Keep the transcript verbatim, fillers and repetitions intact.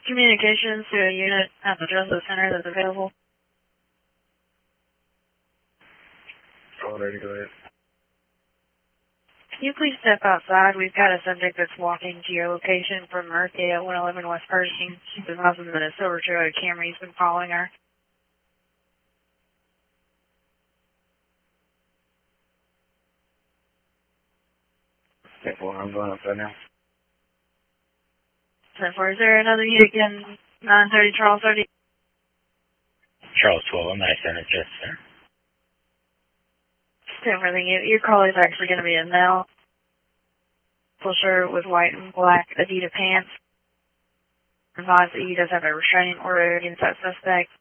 communications to a unit at the Justice Center that's available. All ready, go ahead. Can you please step outside? We've got a subject that's walking to your location from Murphy at one eleven West Pershing. She's been husband in a silver Toyota Camry. He's been following her. ten four, I'm going up right now. ten four, is there another unit again? nine thirty Charles thirty? Charles twelve, I'm nice center, just center. ten four, thank you. Your call is actually going to be a male. Full shirt with white and black Adidas pants. Advise that he does have a restraining order against that suspect.